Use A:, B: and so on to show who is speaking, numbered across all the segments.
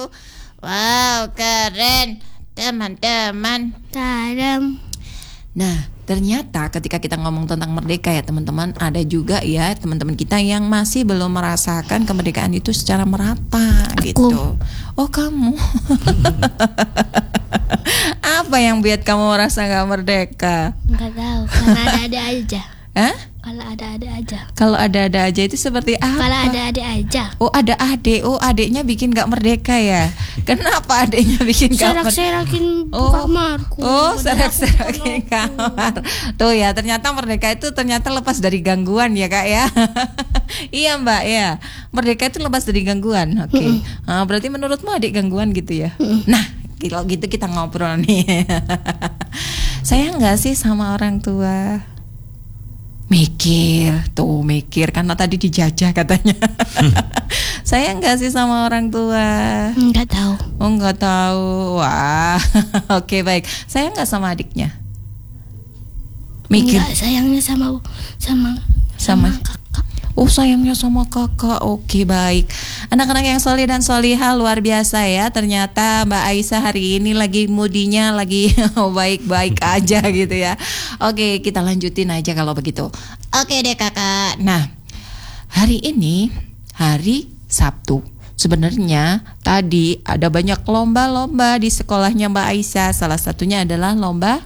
A: Wow, keren teman-teman.
B: Dalam.
A: Nah, ternyata ketika kita ngomong tentang merdeka ya teman-teman, ada juga ya teman-teman kita yang masih belum merasakan kemerdekaan itu secara merata gitu. Oh, kamu. Apa yang buat kamu merasa gak merdeka?
B: Nggak tahu, karena ada-ada aja.
A: Hah?
B: Kalau ada-ada aja.
A: Kalau ada-ada aja itu seperti apa?
B: Kalau ada-ada aja.
A: Oh, ada adik. Oh, adiknya bikin gak merdeka ya? Kenapa adiknya bikin gak merdeka?
B: Serak-serakin
A: Oh,
B: kamarku.
A: serak-serakin kamar. Tuh ya, ternyata merdeka itu ternyata lepas dari gangguan ya kak ya. Iya mbak ya, merdeka itu lepas dari gangguan. Oke. Berarti menurutmu adik gangguan gitu ya? Nah, kalau gitu kita ngobrol nih. Sayang gak sih sama orang tua? Mikir karena tadi dijajah katanya. Sayang gak sih sama orang tua?
B: Nggak tahu.
A: Oh, nggak tahu. Wah. Oke, baik. Sayang gak sama adiknya? Mikir.
B: Nggak, sayangnya sama kakak.
A: Oh, sayangnya sama kakak. Oke, baik. Anak-anak yang soleh dan solihah luar biasa ya. Ternyata Mbak Aisyah hari ini lagi moodinya lagi baik-baik aja gitu ya. Oke, kita lanjutin aja kalau begitu. Oke deh kakak. Nah, hari ini hari Sabtu. Sebenarnya tadi ada banyak lomba-lomba di sekolahnya Mbak Aisyah. Salah satunya adalah lomba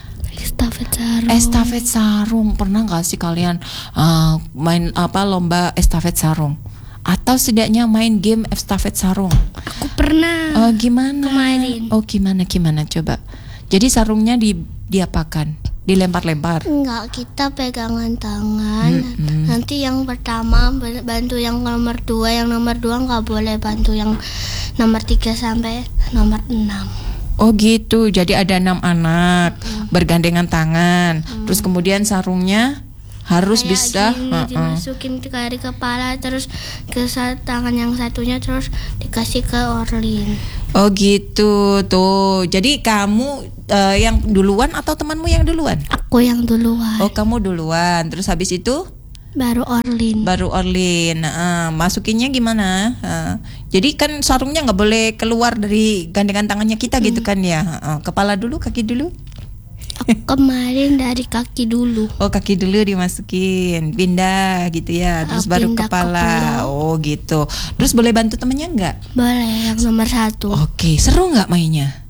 A: estafet sarung. Pernah nggak sih kalian main lomba estafet sarung? Atau setidaknya main game estafet sarung?
B: Aku pernah.
A: Gimana?
B: Kemarin.
A: Oh, gimana coba? Jadi sarungnya diapakan? Dilempar-lempar?
B: Enggak, kita pegangan tangan. Nanti yang pertama bantu yang nomor 2, yang nomor 2 nggak boleh bantu yang nomor 3 sampai nomor 6.
A: Oh gitu, jadi ada 6 anak bergandengan tangan. Terus kemudian sarungnya harus
B: kayak
A: bisa
B: dimasukin dari kepala, terus ke tangan yang satunya, terus dikasih ke Orlin.
A: Oh gitu, tuh. Jadi kamu yang duluan atau temanmu yang duluan?
B: Aku yang duluan.
A: Oh, kamu duluan. Terus habis itu?
B: Baru Orlin.
A: Masukinnya gimana? Jadi kan sarungnya nggak boleh keluar dari gandengan tangannya kita gitu kan ya? Kepala dulu, kaki dulu?
B: Aku kemarin dari kaki dulu.
A: Oh, kaki dulu dimasukin, pindah gitu ya. Terus baru kepala. Oh gitu. Terus boleh bantu temennya nggak?
B: Boleh, yang nomor 1.
A: Oke, seru nggak mainnya?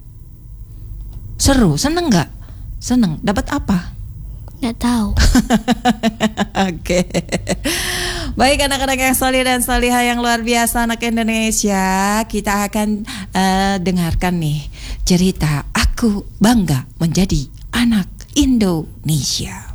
A: Seru, seneng nggak? Seneng. Dapat apa?
B: Nggak tahu.
A: Oke. Baik anak-anak yang soleh dan solihah yang luar biasa anak Indonesia, kita akan dengarkan nih cerita Aku Bangga Menjadi Anak Indonesia.